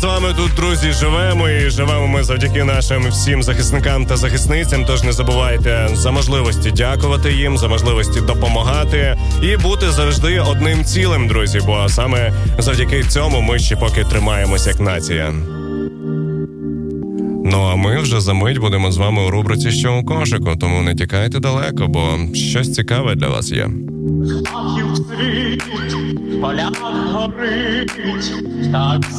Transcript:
вами тут, друзі, живемо. І живемо ми завдяки нашим всім захисникам та захисницям. Тож не забувайте за можливості дякувати їм, за можливості допомагати і бути завжди одним цілим, друзі. Бо саме завдяки цьому ми ще поки тримаємось як нація. Ну а ми вже за мить будемо з вами у рубриці «Що у кошику», тому не тікайте далеко, бо щось цікаве для вас є. Полях горить, так